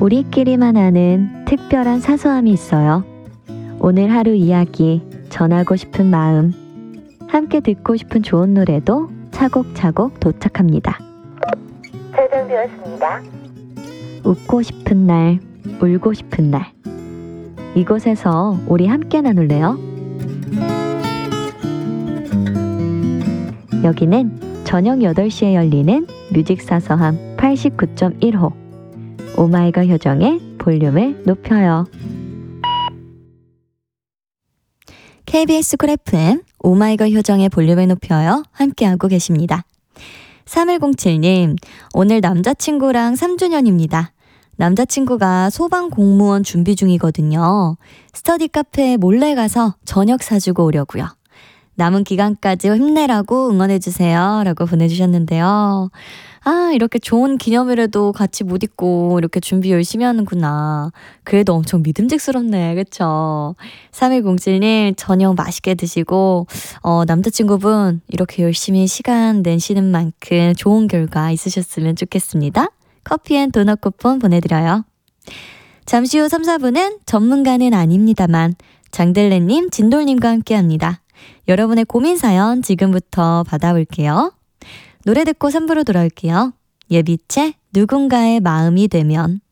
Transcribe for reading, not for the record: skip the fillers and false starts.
우리끼리만 아는 특별한 사소함이 있어요. 오늘 하루 이야기, 전하고 싶은 마음, 함께 듣고 싶은 좋은 노래도 차곡차곡 도착합니다. 설정되었습니다. 웃고 싶은 날, 울고 싶은 날. 이곳에서 우리 함께 나눌래요? 여기는 저녁 8시에 열리는 뮤직사서함 89.1호 오마이걸 효정의 볼륨을 높여요. KBS 쿨 FM 오마이걸 효정의 볼륨을 높여요. 함께하고 계십니다. 3107님, 오늘 남자친구랑 3주년입니다. 남자친구가 소방공무원 준비 중이거든요. 스터디 카페에 몰래 가서 저녁 사주고 오려고요. 남은 기간까지 힘내라고 응원해주세요. 라고 보내주셨는데요. 아, 이렇게 좋은 기념일에도 같이 못 입고 이렇게 준비 열심히 하는구나. 그래도 엄청 믿음직스럽네. 그쵸? 3107님, 저녁 맛있게 드시고 남자친구분 이렇게 열심히 시간 내시는 만큼 좋은 결과 있으셨으면 좋겠습니다. 커피앤도넛 쿠폰 보내드려요. 잠시 후 3, 4분은 전문가는 아닙니다만 장들레님, 진돌님과 함께합니다. 여러분의 고민 사연 지금부터 받아볼게요. 노래 듣고 3부로 돌아올게요. 예비채 누군가의 마음이 되면.